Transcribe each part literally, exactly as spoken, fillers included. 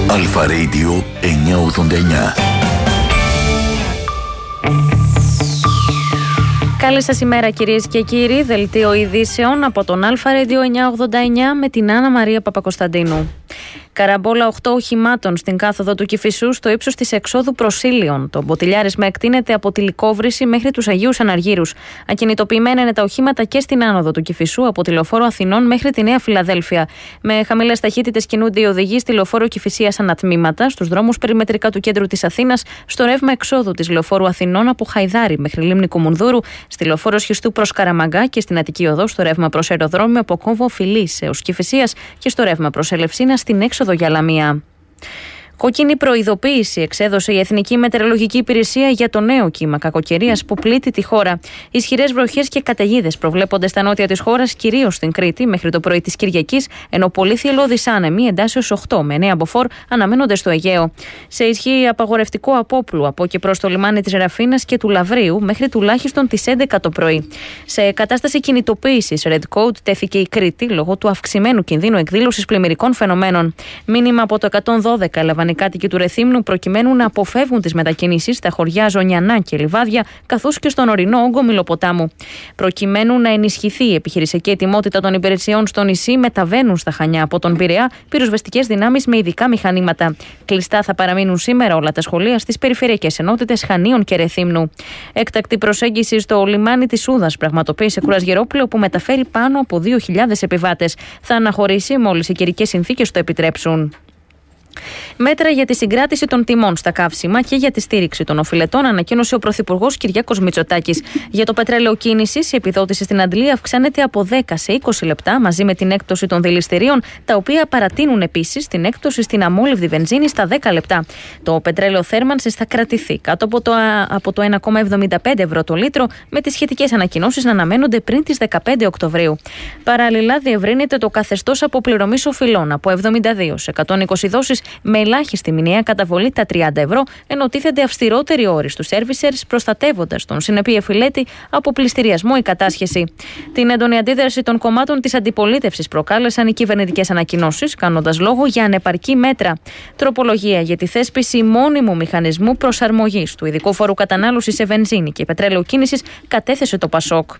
Αλφα Radio εννιακόσια ογδόντα εννιά. Καλή σας ημέρα κυρίες και κύριοι, δελτίο ειδήσεων από τον Αλφα Radio εννιακόσια ογδόντα εννιά με την Άννα Μαρία Παπακοσταντίνου. Καραμπόλα οκτώ οχημάτων στην κάθοδο του Κηφισού στο ύψος της εξόδου προς Ήλιον. Το μποτιλιάρισμα εκτείνεται από τη Λυκόβρηση μέχρι τους Αγίους Αναργύρους. Ακινητοποιημένα είναι τα οχήματα και στην άνοδο του Κηφισού από τη Λεωφόρο Αθηνών μέχρι τη Νέα Φιλαδέλφια. Με χαμηλές ταχύτητες κινούνται οι οδηγοί στη Λεωφόρο Κηφισίας ανατμήματα, στους δρόμους περιμετρικά του κέντρου της Αθήνας, στο ρεύμα εξόδου της Λεωφόρου Αθηνών από Χαϊδάρη μέχρι Λίμνη Κουμουνδούρου, στη Λεωφόρο Σχιστού προς Καραμαγκά και στην Αττική Οδό στο ρεύμα προς αεροδρόμιο από Κόμβο Φιλής έως Κηφισίας και στο ρεύμα προς Ελευσίνα στην έξοδο για Λαμία. Κόκκινη προειδοποίηση εξέδωσε η Εθνική Μετεωρολογική Υπηρεσία για το νέο κύμα κακοκαιρίας που πλήττει τη χώρα. Ισχυρές βροχές και καταιγίδες προβλέπονται στα νότια της χώρας, κυρίως στην Κρήτη, μέχρι το πρωί της Κυριακής, ενώ πολύ θυελλώδεις άνεμοι εντάσσεως οκτώ με εννέα μποφόρ αναμένονται στο Αιγαίο. Σε ισχύ απαγορευτικό απόπλου από και προς το λιμάνι της Ραφίνας και του Λαβρίου μέχρι τουλάχιστον τις έντεκα το πρωί. Σε κατάσταση κινητοποίησης Red Code τέθηκε η Κρήτη λόγω του αυξημένου κινδύνου εκδήλωσης πλημμυρικών φαινομένων. Μήνυμα από το εκατόν δώδεκα έλαβαν οι κάτοικοι του Ρεθύμνου προκειμένου να αποφεύγουν τις μετακινήσεις στα χωριά Ζωνιανά και Λιβάδια, καθώς και στον ορεινό όγκο Μυλοποτάμου. Προκειμένου να ενισχυθεί η επιχειρησιακή ετοιμότητα των υπηρεσιών στο νησί, μεταβαίνουν στα Χανιά από τον Πειραιά πυροσβεστικές δυνάμεις με ειδικά μηχανήματα. Κλειστά θα παραμείνουν σήμερα όλα τα σχολεία στις περιφερειακές ενότητες Χανίων και Ρεθύμνου. Έκτακτη προσέγγιση στο λιμάνι της Σούδας πραγματοποίησε Κουρασγερόπουλο, που μεταφέρει πάνω από δύο χιλιάδες επιβάτες. Θα αναχωρήσει μόλις οι καιρικές συνθήκες το επιτρέψουν. Μέτρα για τη συγκράτηση των τιμών στα καύσιμα και για τη στήριξη των οφειλετών ανακοίνωσε ο Πρωθυπουργός Κυριάκος Μητσοτάκης. Για το πετρέλαιο κίνησης, η επιδότηση στην Αντλία αυξάνεται από δέκα σε είκοσι λεπτά μαζί με την έκπτωση των δηληστηρίων, τα οποία παρατείνουν επίσης την έκπτωση στην αμόλυβδη βενζίνη στα δέκα λεπτά. Το πετρέλαιο θέρμανσης θα κρατηθεί κάτω από το, από το ένα κόμμα εβδομήντα πέντε ευρώ το λίτρο, με τις σχετικές ανακοινώσεις να αναμένονται πριν τις δεκαπέντε Οκτωβρίου. Παράλληλα, διευρύνεται το καθεστώς αποπληρωμής οφειλών από εβδομήντα δύο σε εκατόν είκοσι δόσεις με ελάχιστη μηνιαία καταβολή τα τριάντα ευρώ, ενώ τίθενται αυστηρότεροι όροι στους servicers, προστατεύοντας τον συνεπή εφηλέτη από πληστηριασμό ή κατάσχεση. Την έντονη αντίδραση των κομμάτων της αντιπολίτευσης προκάλεσαν οι κυβερνητικές ανακοινώσεις, κάνοντας λόγο για ανεπαρκή μέτρα. Τροπολογία για τη θέσπιση μόνιμου μηχανισμού προσαρμογής του ειδικού φόρου κατανάλωσης σε βενζίνη και πετρέλαιο κίνησης κατέθεσε το Πασόκ.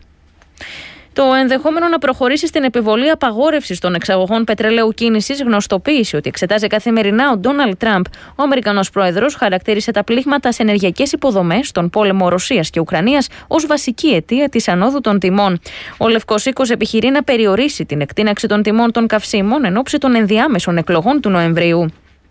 Το ενδεχόμενο να προχωρήσει στην επιβολή απαγόρευσης των εξαγωγών πετρελαίου κίνησης γνωστοποίησε ότι εξετάζει καθημερινά ο Ντόναλντ Τραμπ. Ο Αμερικανός πρόεδρος χαρακτήρισε τα πλήγματα σε ενεργειακές υποδομές στον πόλεμο Ρωσίας και Ουκρανίας ως βασική αιτία της ανόδου των τιμών. Ο Λευκός Οίκος επιχειρεί να περιορίσει την εκτείναξη των τιμών των καυσίμων εν ώψη των ενδιάμεσων εκλογών του Νοεμβρίου.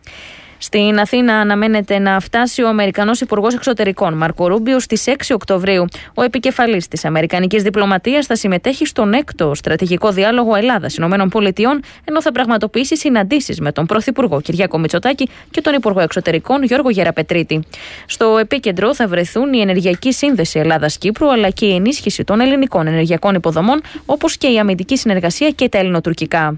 Στην Αθήνα αναμένεται να φτάσει ο Αμερικανός Υπουργός Εξωτερικών Μάρκο Ρούμπιο στις έξι Οκτωβρίου. Ο επικεφαλής της Αμερικανικής Διπλωματίας θα συμμετέχει στον έκτο στρατηγικό διάλογο Ελλάδας-Ηνωμένων Πολιτειών, ενώ θα πραγματοποιήσει συναντήσεις με τον Πρωθυπουργό Κυριάκο Μητσοτάκη και τον Υπουργό Εξωτερικών Γιώργο Γεραπετρίτη. Στο επίκεντρο θα βρεθούν η ενεργειακή σύνδεση Ελλάδας-Κύπρου, αλλά και η ενίσχυση των ελληνικών ενεργειακών υποδομών, όπως και η αμυντική συνεργασία και τα ελληνοτουρκικά.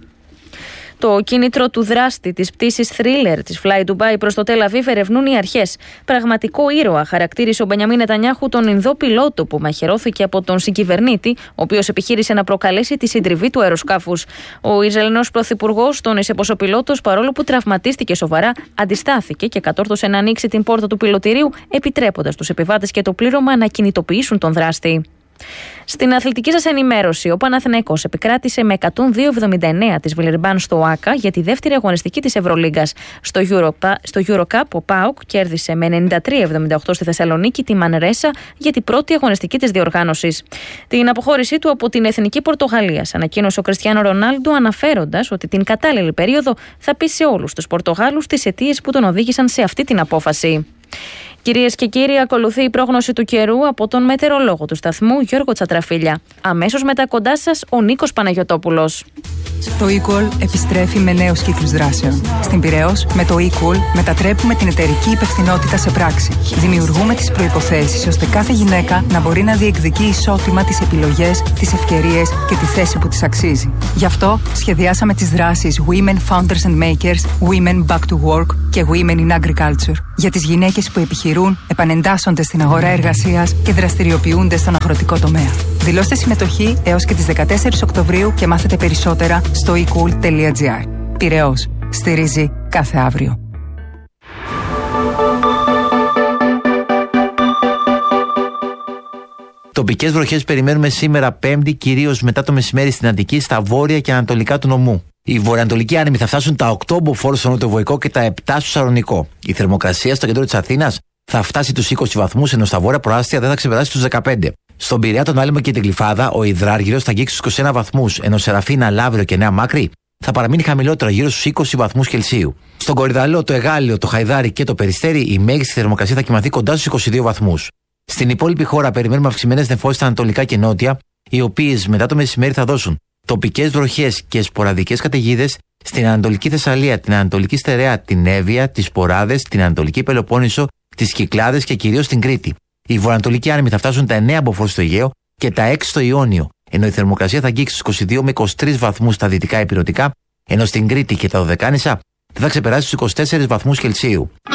Το κίνητρο του δράστη της πτήσης Thriller της Fly Dubai προς το Τελ Αβίβ ερευνούν οι αρχές. Πραγματικό ήρωα χαρακτήρισε ο Μπενιαμίν Νετανιάχου τον Ινδό πιλότο που μαχαιρώθηκε από τον συγκυβερνήτη, ο οποίος επιχείρησε να προκαλέσει τη συντριβή του αεροσκάφους. Ο Ισραηλινός πρωθυπουργός τόνισε πως ο πιλότος, παρόλο που τραυματίστηκε σοβαρά, αντιστάθηκε και κατόρθωσε να ανοίξει την πόρτα του πιλωτηρίου, επιτρέποντας στους επιβάτες και το πλήρωμα να κινητοποιήσουν τον δράστη. Στην αθλητική σας ενημέρωση, ο Παναθηναϊκός επικράτησε με εκατόν δύο εβδομήντα εννέα της Βιλερμπάν στο ΟΑΚΑ για τη δεύτερη αγωνιστική της Ευρωλίγκας. Στο, Euro, στο EuroCup, ο ΠΑΟΚ κέρδισε με ενενήντα τρία εβδομήντα οκτώ στη Θεσσαλονίκη τη Μανρέσα για την πρώτη αγωνιστική της διοργάνωσης. Την αποχώρησή του από την Εθνική Πορτογαλίας ανακοίνωσε ο Κριστιάνο Ρονάλντο, αναφέροντας ότι την κατάλληλη περίοδο θα πει σε όλους τους Πορτογάλους τις αιτίες που τον οδήγησαν σε αυτή την απόφαση. Κυρίες και κύριοι, ακολουθεί η πρόγνωση του καιρού από τον μετεωρολόγο του σταθμού Γιώργο Τσατραφίλια. Αμέσως μετά κοντά σας ο Νίκος Παναγιωτόπουλος. Το eCall επιστρέφει με νέους κύκλους δράσεων. Στην Πειραιώς, με το eCall μετατρέπουμε την εταιρική υπευθυνότητα σε πράξη. Δημιουργούμε τις προϋποθέσεις ώστε κάθε γυναίκα να μπορεί να διεκδικεί ισότιμα τις επιλογές, τις ευκαιρίες και τη θέση που της αξίζει. Γι' αυτό σχεδιάσαμε τις δράσεις Women Founders and Makers, Women Back to Work και Women in Agriculture για τις γυναίκες που επιχειρούν, επανεντάσσονται στην αγορά εργασίας και δραστηριοποιούνται στον αγροτικό τομέα. Δηλώστε συμμετοχή έως και τις δεκατέσσερις Οκτωβρίου και μάθετε περισσότερα στο e cool τελεία gr. Πειραιώς. Στηρίζει κάθε αύριο. Τοπικές βροχές περιμένουμε σήμερα Πέμπτη, κυρίως μετά το μεσημέρι στην Αττική, στα βόρεια και ανατολικά του νομού. Οι βορειοανατολικοί άνεμοι θα φτάσουν τα οκτώ μποφόρ στο νοτιοβοϊκό και τα επτά στο Σαλονικό. Η θερμοκρασία στο κέντρο της Αθήνας θα φτάσει τους είκοσι βαθμούς, ενώ στα βόρεια προάστια δεν θα ξεπεράσει τους δεκαπέντε. Στον Πειραιά, τον Άλυμο και την Γλυφάδα, ο υδράργυρος θα αγγίξει τους είκοσι ένα βαθμούς, ενώ Σεραφίνα, Λαύριο και Νέα Μάκρη θα παραμείνει χαμηλότερο, γύρω στους είκοσι βαθμούς Κελσίου. Στον Κορυδαλό, το Εγάλιο, το Χαϊδάρι και το Περιστέρι, η μέγιστη θερμοκρασία θα κυμανθεί κοντά στους είκοσι δύο βαθμούς. Στην υπόλοιπη χώρα περιμένουμε αυξημένες νεφώσεις στα ανατολικά και νότια, οι οποίες μετά το μεσημέρι θα δώσουν τοπικές βροχές και σποραδικές καταιγίδες στην Ανατολική Θεσσαλία, την Ανατολική Στερεά, την Εύβοια, τις Ποράδες, την Ανατολική Πελοπόννησο, τις Κυκλάδες και κυρίως την Κρήτη. Οι βορειοανατολικοί άνεμοι θα φτάσουν τα εννέα μποφόρ στο Αιγαίο και τα έξι στο Ιόνιο, ενώ η θερμοκρασία θα αγγίξει στους είκοσι δύο με είκοσι τρεις βαθμούς στα δυτικά ηπειρωτικά, ενώ στην Κρήτη και τα Δωδεκάνησα δεν θα ξεπεράσει τους είκοσι τέσσερις βαθμούς Κελσίου.